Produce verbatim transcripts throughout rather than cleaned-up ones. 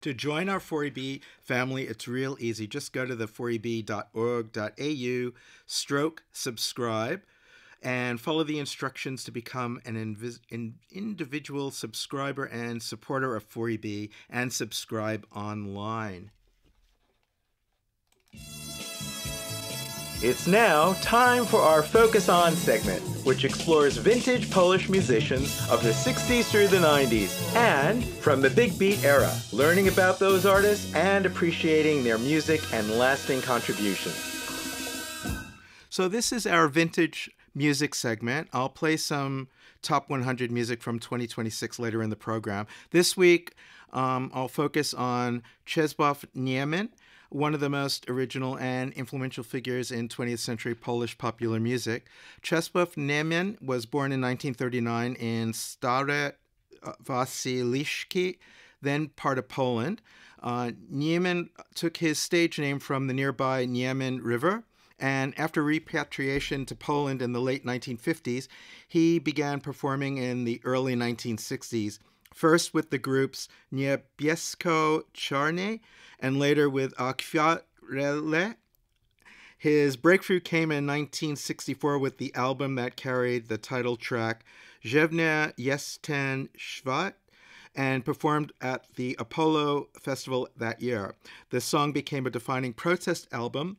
To join our four E B family, it's real easy. Just go to the four e b dot org dot a u stroke subscribe and follow the instructions to become an invis- in- individual subscriber and supporter of four E B and subscribe online. It's now time for our Focus On segment, which explores vintage Polish musicians of the sixties through the nineties and from the big beat era, learning about those artists and appreciating their music and lasting contributions. So this is our vintage music segment. I'll play some top one hundred music from twenty twenty-six later in the program. This week, um, I'll focus on Czesław Niemen, one of the most original and influential figures in twentieth century Polish popular music. Czesław Niemen was born in nineteen thirty-nine in Stare Wasyliszki, then part of Poland. Uh, Niemen took his stage name from the nearby Niemen River, and after repatriation to Poland in the late nineteen fifties, he began performing in the early nineteen sixties, first with the groups Niebiesko-Czarne and later with Akwarele. His breakthrough came in nineteen sixty-four with the album that carried the title track Dziwny Jestem Świat and performed at the Apollo Festival that year. The song became a defining protest album,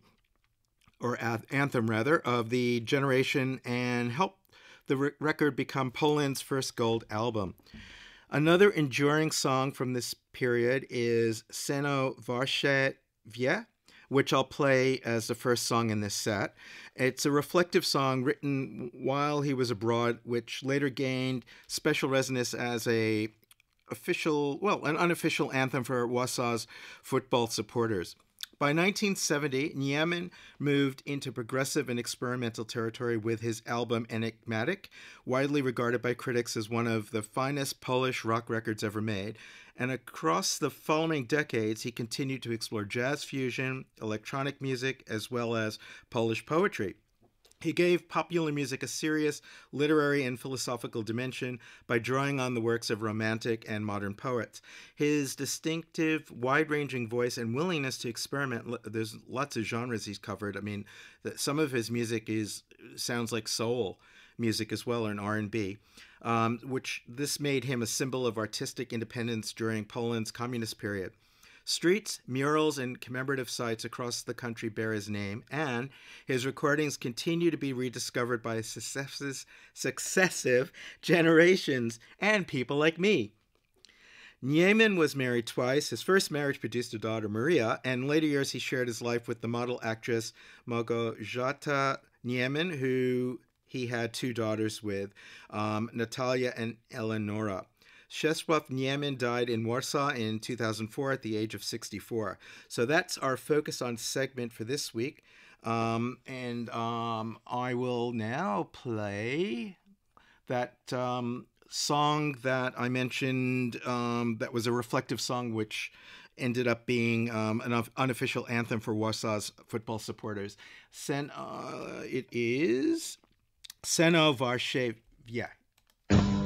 or anthem rather, of the generation and helped the re- record become Poland's first gold album. Another enduring song from this period is Seno Warszawie, which I'll play as the first song in this set. It's a reflective song written while he was abroad, which later gained special resonance as a official, well, an unofficial anthem for Warsaw's football supporters. By nineteen seventy, Niemen moved into progressive and experimental territory with his album Enigmatic, widely regarded by critics as one of the finest Polish rock records ever made. And across the following decades, he continued to explore jazz fusion, electronic music, as well as Polish poetry. He gave popular music a serious literary and philosophical dimension by drawing on the works of Romantic and modern poets. His distinctive, wide-ranging voice and willingness to experiment, there's lots of genres he's covered. I mean, some of his music is sounds like soul music as well, or an R and B, um, which this made him a symbol of artistic independence during Poland's communist period. Streets, murals, and commemorative sites across the country bear his name, and his recordings continue to be rediscovered by successive, successive generations and people like me. Niemen was married twice. His first marriage produced a daughter, Maria, and in later years he shared his life with the model actress Małgorzata Niemen, who he had two daughters with, um, Natalia and Eleonora. Czesław Niemen died in Warsaw in two thousand four at the age of sixty-four. So that's our Focus On segment for this week. Um, and um, I will now play that um, song that I mentioned um, that was a reflective song which ended up being um, an unofficial anthem for Warsaw's football supporters. Sen, uh, it is Seno Warszawie.